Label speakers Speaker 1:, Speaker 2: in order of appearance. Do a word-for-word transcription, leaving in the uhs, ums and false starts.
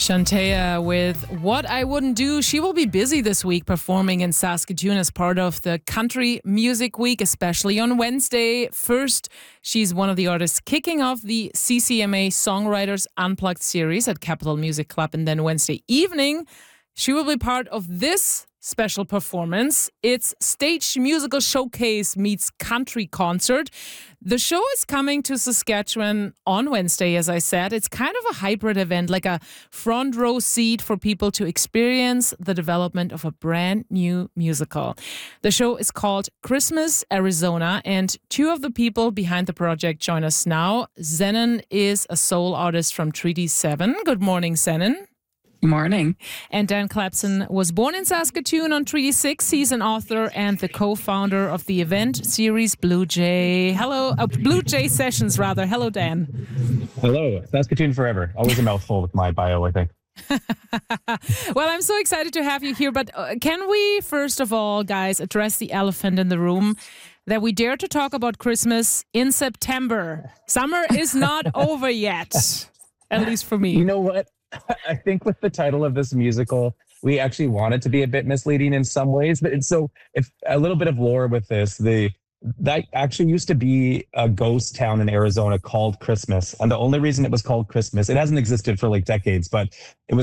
Speaker 1: Shantea with What I Wouldn't Do. She will be busy this week performing in Saskatoon as part of the Country Music Week, especially on Wednesday. First, she's one of the artists kicking off the C C M A Songwriters Unplugged series at Capitol Music Club. And then Wednesday evening, she will be part of this special performance. It's Stage Musical Showcase meets Country Concert. The show is coming to Saskatchewan on Wednesday, as I said. It's kind of a hybrid event, like a front row seat for people to experience the development of a brand new musical. The show is called Christmas Arizona, and two of the people behind the project join us now. Zenon is a soul artist from Treaty seven. Good morning, Zenon.
Speaker 2: Morning.
Speaker 1: And Dan Clapson was born in Saskatoon on Treaty six. He's an author and the co-founder of the event series Blue Jay. Hello, uh, Blue Jay Sessions, rather. Hello, Dan.
Speaker 3: Hello. Saskatoon forever. Always a mouthful with my bio, I think.
Speaker 1: Well, I'm so excited to have you here. But uh, can we, first of all, guys, address the elephant in the room that we dare to talk about Christmas in September? Summer is not over yet, at least for me.
Speaker 3: You know what? I think with the title of this musical, we actually want it to be a bit misleading in some ways. But it's so, if a little bit of lore with this, the that actually used to be a ghost town in Arizona called Christmas, and the only reason it was called Christmas, it hasn't existed for like decades, but it was